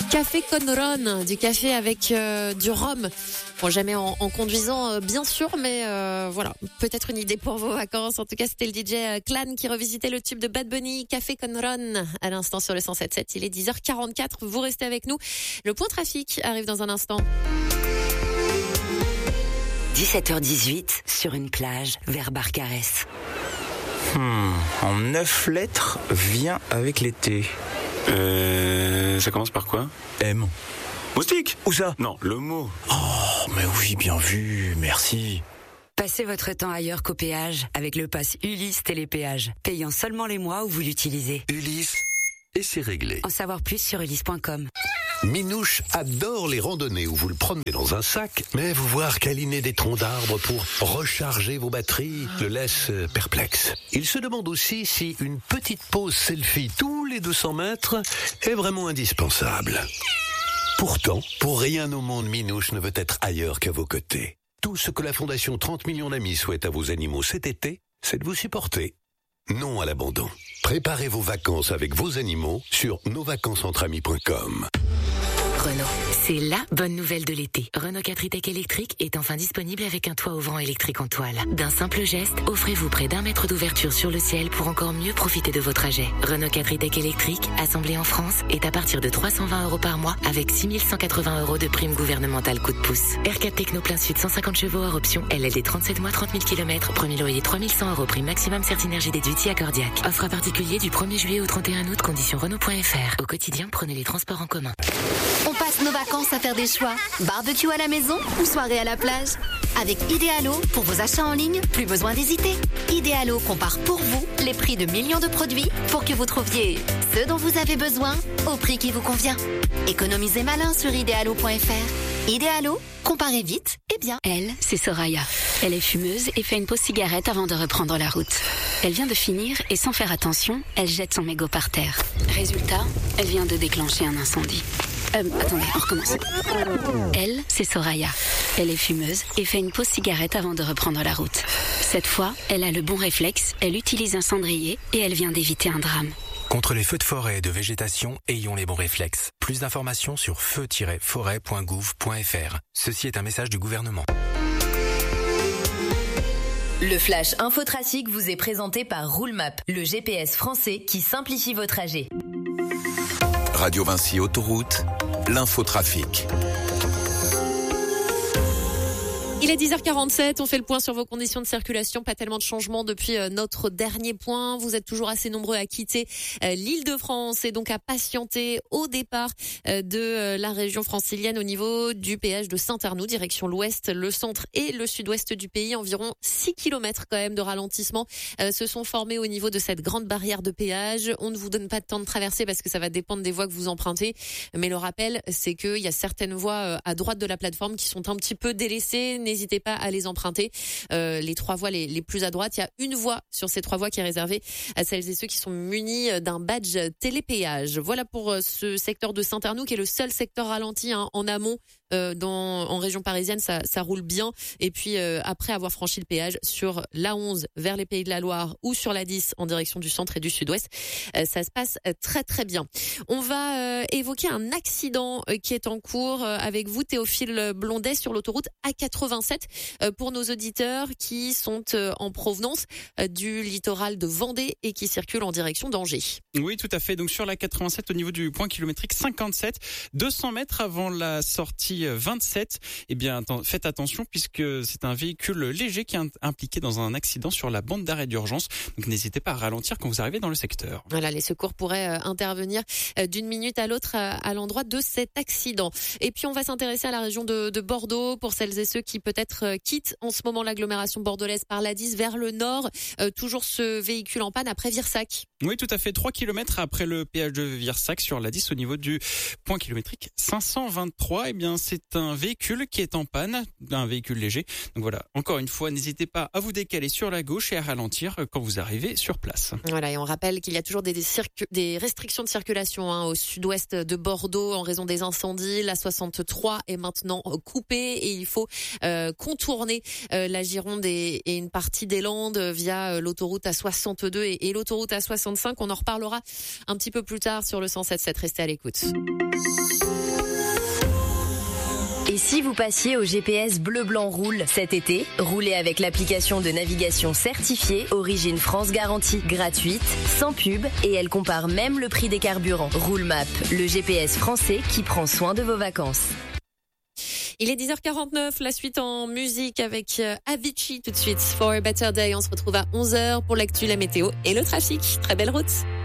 Café Conron, du café avec du rhum. Bon, jamais en conduisant, bien sûr, mais voilà, peut-être une idée pour vos vacances. En tout cas, c'était le DJ Clan qui revisitait le tube de Bad Bunny, Café Conron, à l'instant sur le 107.7. Il est 10h44, vous restez avec nous. Le point trafic arrive dans un instant. 17h18, sur une plage, vers Barcarès. En 9 lettres, vient avec l'été. Ça commence par quoi? M. Moustique? Où ça? Non, le mot. Oh, mais oui, bien vu, merci. Passez votre temps ailleurs qu'au péage avec le pass Ulysse Télépéage, payant seulement les mois où vous l'utilisez. Ulysse, et c'est réglé. En savoir plus sur ulysse.com. Minouche adore les randonnées où vous le promenez dans un sac, mais vous voir câliner des troncs d'arbres pour recharger vos batteries le laisse perplexe. Il se demande aussi si une petite pause selfie tous les 200 mètres est vraiment indispensable. Pourtant, pour rien au monde, Minouche ne veut être ailleurs qu'à vos côtés. Tout ce que la Fondation 30 millions d'amis souhaite à vos animaux cet été, c'est de vous supporter. Non à l'abandon. Préparez vos vacances avec vos animaux sur nosvacancesentramis.com. Renault, c'est la bonne nouvelle de l'été. Renault 4 e-Tech électrique est enfin disponible avec un toit ouvrant électrique en toile. D'un simple geste, offrez-vous près d'1 mètre d'ouverture sur le ciel pour encore mieux profiter de vos trajets. Renault 4 e-Tech électrique, assemblé en France, est à partir de 320 € par mois avec 6 180 € de prime gouvernementale coup de pouce. R4 Techno plein sud 150 chevaux hors option, LLD 37 mois 30 000 km, premier loyer 3 100 € prime maximum Certinergie déduit accordiaque. Offre à particulier du 1er juillet au 31 août, conditions Renault.fr. Au quotidien, prenez les transports en commun. On passe nos vacances à faire des choix. Barbecue à la maison ou soirée à la plage. Avec Idealo, pour vos achats en ligne, plus besoin d'hésiter. Idealo compare pour vous les prix de millions de produits pour que vous trouviez ce dont vous avez besoin au prix qui vous convient. Économisez malin sur idealo.fr. Idealo, comparez vite et bien. Elle, c'est Soraya. Elle est fumeuse et fait une pause cigarette avant de reprendre la route. Elle vient de finir et sans faire attention, elle jette son mégot par terre. Résultat, elle vient de déclencher un incendie. Attendez, on recommence. Elle, c'est Soraya. Elle est fumeuse et fait une pause cigarette avant de reprendre la route. Cette fois, elle a le bon réflexe, elle utilise un cendrier et elle vient d'éviter un drame. Contre les feux de forêt et de végétation, ayons les bons réflexes. Plus d'informations sur feu-forêt.gouv.fr. Ceci est un message du gouvernement. Le Flash Infotrafic vous est présenté par Roulemap, le GPS français qui simplifie vos trajets. Radio Vinci Autoroute, l'infotrafic. Il est 10h47, on fait le point sur vos conditions de circulation. Pas tellement de changements depuis notre dernier point. Vous êtes toujours assez nombreux à quitter l'Île-de-France et donc à patienter au départ de la région francilienne au niveau du péage de Saint-Arnoux, direction l'ouest, le centre et le sud-ouest du pays. Environ 6 km quand même de ralentissement se sont formés au niveau de cette grande barrière de péage. On ne vous donne pas de temps de traverser parce que ça va dépendre des voies que vous empruntez. Mais le rappel, c'est qu'il y a certaines voies à droite de la plateforme qui sont un petit peu délaissées. N'hésitez pas à les emprunter. Les 3 voies les plus à droite, il y a une voie sur ces 3 voies qui est réservée à celles et ceux qui sont munis d'un badge télépéage. Voilà pour ce secteur de Saint-Arnoux qui est le seul secteur ralenti en amont. En région parisienne, ça roule bien. Et puis après avoir franchi le péage sur l'A11 vers les Pays de la Loire ou sur la 10 en direction du centre et du sud-ouest, ça se passe très très bien. On va évoquer un accident qui est en cours avec vous, Théophile Blondet, sur l'autoroute A87 pour nos auditeurs qui sont en provenance du littoral de Vendée et qui circulent en direction d'Angers. Oui, tout à fait. Donc sur la 87 au niveau du point kilométrique 57, 200 mètres avant la sortie 27, eh bien faites attention puisque c'est un véhicule léger qui est impliqué dans un accident sur la bande d'arrêt d'urgence. Donc n'hésitez pas à ralentir quand vous arrivez dans le secteur. Voilà, les secours pourraient intervenir d'une minute à l'autre à l'endroit de cet accident. Et puis on va s'intéresser à la région de Bordeaux pour celles et ceux qui peut-être quittent en ce moment l'agglomération bordelaise par la 10 vers le nord. Toujours ce véhicule en panne après Virsac. Oui, tout à fait. 3 km après le péage de Virsac sur la 10 au niveau du point kilométrique 523. Eh bien, c'est un véhicule qui est en panne, un véhicule léger. Donc voilà, encore une fois, n'hésitez pas à vous décaler sur la gauche et à ralentir quand vous arrivez sur place. Voilà, et on rappelle qu'il y a toujours des restrictions de circulation au sud-ouest de Bordeaux en raison des incendies. La 63 est maintenant coupée et il faut contourner la Gironde et une partie des Landes via l'autoroute A62 et l'autoroute A65. On en reparlera un petit peu plus tard sur le 107.7. Restez à l'écoute. Et si vous passiez au GPS Bleu Blanc Roule cet été, roulez avec l'application de navigation certifiée Origine France Garantie, gratuite, sans pub, et elle compare même le prix des carburants. Roulemap, le GPS français qui prend soin de vos vacances. Il est 10h49, la suite en musique avec Avicii tout de suite. For a Better Day, on se retrouve à 11h pour l'actu, la météo et le trafic. Très belle route.